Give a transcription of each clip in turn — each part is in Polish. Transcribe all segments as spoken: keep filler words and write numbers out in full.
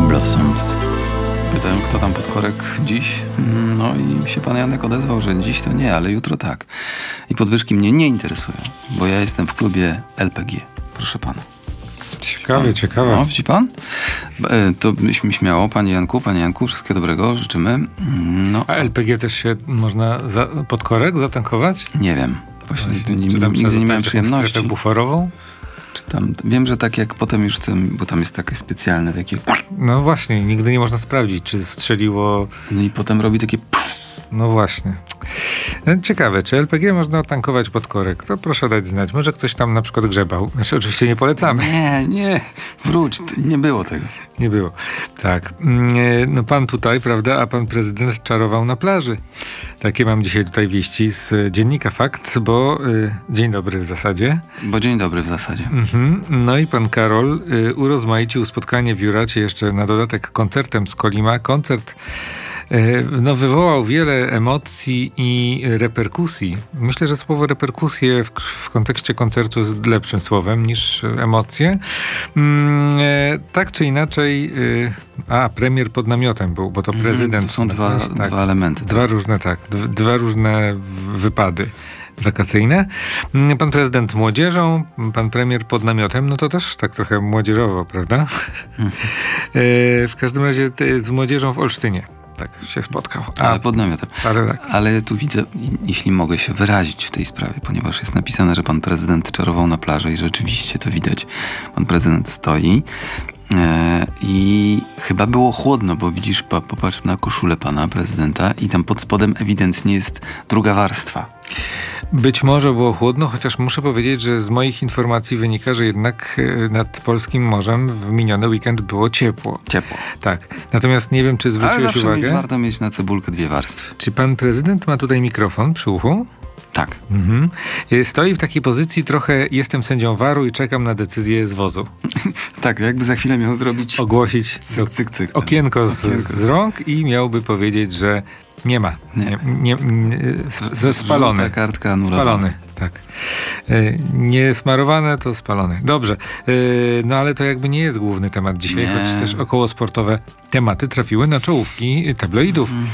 Blossoms. Pytałem, kto tam pod korek dziś. No i się pan Janek odezwał, że dziś to nie, ale jutro tak. I podwyżki mnie nie interesują, bo ja jestem w klubie L P G. Proszę pana. Ciekawie, ciekawe. No, widzi pan? E, To byśmy śmiało, panie Janku, panie Janku, wszystkiego dobrego, życzymy. No, A L P G też się można za, pod korek zatankować? nie wiem. Właśnie Właśnie, nie, czy tam nigdy nie miałem taką przyjemności. strefę buforową? Czy tam, wiem, że tak jak potem już tym, bo tam jest takie specjalne takie... No właśnie, nigdy nie można sprawdzić, czy strzeliło... No i potem robi takie... No właśnie. No, ciekawe, czy L P G można tankować pod korek? To proszę dać znać. Może ktoś tam na przykład grzebał. Znaczy oczywiście nie polecamy. Nie, nie, wróć, nie było tego. Nie było. Tak. No pan tutaj, prawda, a pan prezydent czarował na plaży. Takie mam dzisiaj tutaj wieści z dziennika Fakt, bo y, dzień dobry w zasadzie. Bo dzień dobry w zasadzie. Mhm. No i pan Karol y, urozmaicił spotkanie w Juracie jeszcze na dodatek koncertem z Kolima. Koncert y, no, wywołał wiele emocji i reperkusji. Myślę, że słowo reperkusje w, w kontekście koncertu jest lepszym słowem niż emocje. Mm, y, tak czy inaczej, y, a premier pod namiotem był, bo to prezydent. To są dwa, tak, dwa elementy. Dwa różne, tak, d- dwa różne wypady wakacyjne. Pan prezydent z młodzieżą, pan premier pod namiotem, no to też tak trochę młodzieżowo, prawda? Hmm. e, w każdym razie te, z młodzieżą w Olsztynie tak się spotkał. A, Ale pod namiotem. Ale, tak. Ale tu widzę, jeśli mogę się wyrazić w tej sprawie, ponieważ jest napisane, że pan prezydent czarował na plaży i rzeczywiście to widać. Pan prezydent stoi e, i chyba było chłodno, bo widzisz, po, popatrz na koszulę pana prezydenta i tam pod spodem ewidentnie jest druga warstwa. Być może było chłodno, chociaż muszę powiedzieć, że z moich informacji wynika, że jednak nad polskim morzem w miniony weekend było ciepło. Ciepło. Tak. Natomiast nie wiem, czy Ale zwróciłeś zawsze uwagę, mieć, warto mieć na cebulkę dwie warstwy. czy pan prezydent ma tutaj mikrofon przy uchu? Tak. Mhm. Stoi w takiej pozycji trochę jestem sędzią waru i czekam na decyzję z wozu. Tak, jakby za chwilę miał zrobić Ogłosić cyk, cyk, cyk. tak. okienko z, Okienko. z rąk i miałby powiedzieć, że nie ma. Nie. Nie, nie, nie, s- spalony. Żółta kartka anulowana. Spalony, tak. E, Nie smarowane, to spalone. Dobrze. E, No ale to jakby nie jest główny temat dzisiaj, Nie. choć też około sportowe tematy trafiły na czołówki tabloidów. Mm.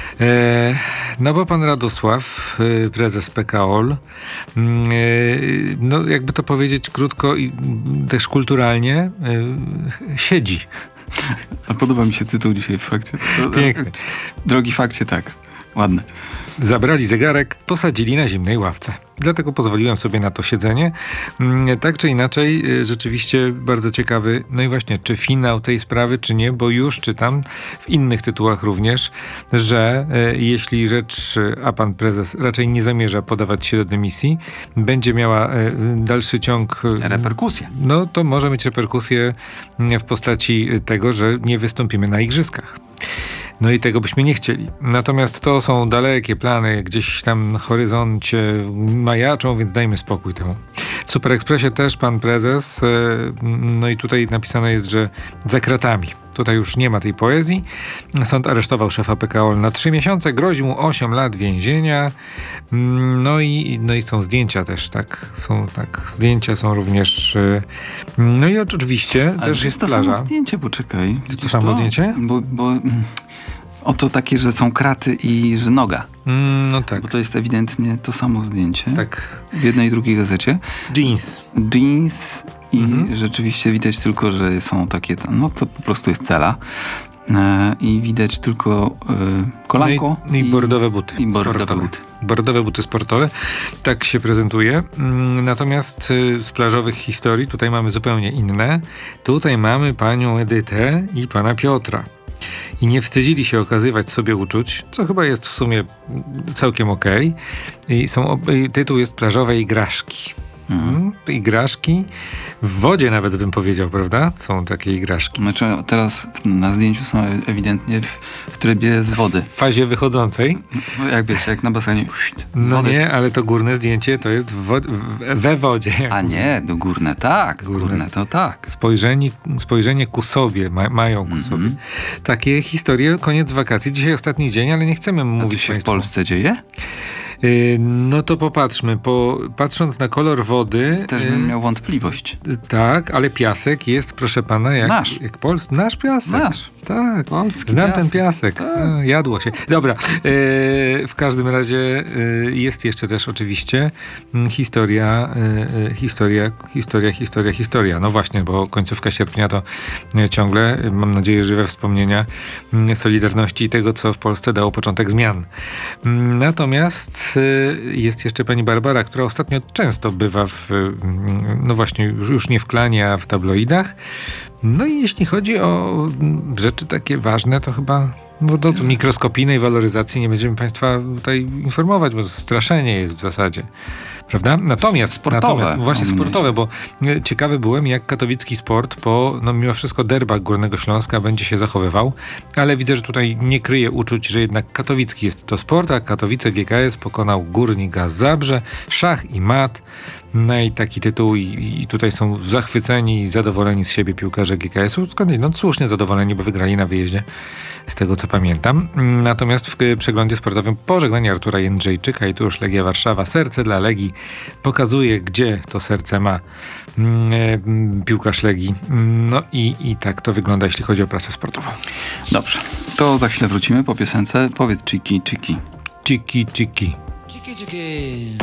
E, no bo pan Radosław, e, prezes P K O L, mm, e, no jakby to powiedzieć krótko i mm, też kulturalnie, e, siedzi. A podoba mi się tytuł dzisiaj w fakcie. To, Piękny. Drogi fakcie, tak. Ładne. Zabrali zegarek, posadzili na zimnej ławce. Dlatego pozwoliłem sobie na to siedzenie. Mm, Tak czy inaczej, y, rzeczywiście bardzo ciekawy, no i właśnie, czy finał tej sprawy, czy nie, bo już czytam w innych tytułach również, że y, jeśli rzecz, y, a pan prezes raczej nie zamierza podawać się do dymisji, będzie miała y, dalszy ciąg... y, Reperkusje. No to może mieć reperkusje w postaci tego, że nie wystąpimy na igrzyskach. No i tego byśmy nie chcieli. Natomiast to są dalekie plany, gdzieś tam na horyzoncie majaczą, więc dajmy spokój temu. W Super Expressie też pan prezes, e, no i tutaj napisane jest, że za kratami. Tutaj już nie ma tej poezji. Sąd aresztował szefa P K O L na trzy miesiące, grozi mu osiem lat więzienia. No i, no i są zdjęcia też, tak? Są tak, zdjęcia są również. e, No i oczywiście Ale też to jest to plaża. samo zdjęcie, poczekaj. To to samo zdjęcie? Bo, bo mm, oto takie, że są kraty i że noga. Mm, no tak, Bo to jest ewidentnie to samo zdjęcie. tak. W jednej i drugiej gazecie. Jeans. Jeans i Mhm. rzeczywiście widać tylko, że są takie, no to po prostu jest cela. E, I widać tylko e, kolanko No i, i bordowe buty. i bordowe sportowe. buty. Bordowe buty sportowe. Tak się prezentuje. Mm, Natomiast y, z plażowych historii tutaj mamy zupełnie inne. Tutaj mamy panią Edytę i pana Piotra. I nie wstydzili się okazywać sobie uczuć, co chyba jest w sumie całkiem okej. I są ob- i tytuł jest Plażowe igraszki. Mhm. Mm, Igraszki. W wodzie nawet bym powiedział, prawda? Są takie igraszki. Znaczy teraz w- na zdjęciu są ewidentnie w, w trybie z wody. W fazie wychodzącej. No, jak wiesz, jak na basenie. No wody. nie, ale to górne zdjęcie to jest w wod- w- we wodzie. A nie, do górne tak. Górne. Górne, to tak. Spojrzenie, spojrzenie ku sobie, ma, mają ku Mhm. sobie. Takie historie, koniec wakacji. Dzisiaj ostatni dzień, ale nie chcemy A to mówić się w państwu. Polsce dzieje? Y, No to popatrzmy. Po, patrząc na kolor wody... Też y, bym miał wątpliwość. Tak, ale piasek jest, proszę pana, jak... Nasz. Jak Pols... Nasz piasek. Nasz. Tak, Polski znam piasek. ten piasek. Tak. No, jadło się. Dobra, e, w każdym razie e, jest jeszcze też oczywiście mm, historia, e, e, historia, historia, historia, historia. No właśnie, bo końcówka sierpnia to e, ciągle, e, mam nadzieję, żywe wspomnienia mm, Solidarności i tego, co w Polsce dało początek zmian. Mm, Natomiast e, jest jeszcze pani Barbara, która ostatnio często bywa w, mm, no właśnie, już, już nie w klanie, a w tabloidach. No i jeśli chodzi o mm, rzeczy takie ważne, to chyba no do mikroskopijnej waloryzacji nie będziemy państwa tutaj informować, bo straszenie jest w zasadzie. Prawda? Natomiast, Sportowe, natomiast właśnie mam sportowe, bo e, ciekawy byłem, jak katowicki sport po, no mimo wszystko, derbach Górnego Śląska będzie się zachowywał, ale widzę, że tutaj nie kryje uczuć, że jednak katowicki jest to sport, a Katowice G K S pokonał Górnik Gaz Zabrze, szach i mat. No i taki tytuł i, i tutaj są zachwyceni i zadowoleni z siebie piłkarze G K S-u. Skądinąd słusznie zadowoleni, bo wygrali na wyjeździe, z tego co pamiętam. Natomiast w przeglądzie sportowym pożegnanie Artura Jędrzejczyka i tu już Legia Warszawa. Serce dla Legii pokazuje, gdzie to serce ma mm, piłkarz Legii. No i, i tak to wygląda, jeśli chodzi o prasę sportową. Dobrze, to za chwilę wrócimy po piosence. Powiedz Chiki, Chiki. Chiki, chiki. Chiqui chiqui.